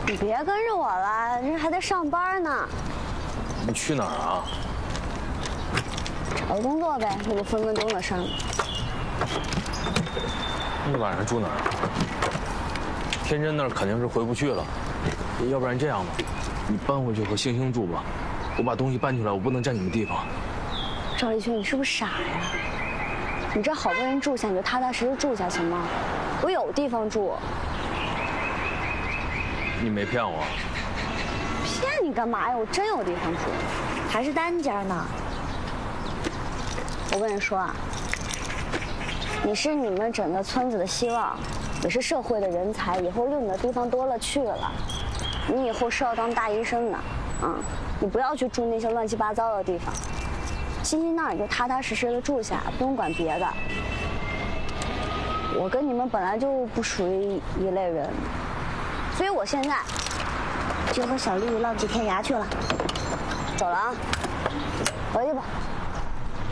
你别跟着我了，这还得上班呢。 你去哪儿啊？ 找个工作呗，那不分分钟的事儿吗？ 你晚上住哪儿？天真那儿肯定是回不去了，要不然这样吧，你搬回去和星星住吧，我把东西搬出来，我不能占你们地方。 赵立群，你是不是傻呀？你这好不容易住下，你就踏踏实实住下行吗？我有地方住。 你没骗我？ 骗你干嘛呀？我真有地方住，还是单间呢。我跟你说啊，你是你们整个村子的希望，也是社会的人才，以后用你的地方多了去了。你以后是要当大医生的，你不要去住那些乱七八糟的地方。星星那儿你就踏踏实实的住下，不用管别的。我跟你们本来就不属于一类人，所以我现在就和小丽浪迹天涯去了。走了啊，回去吧。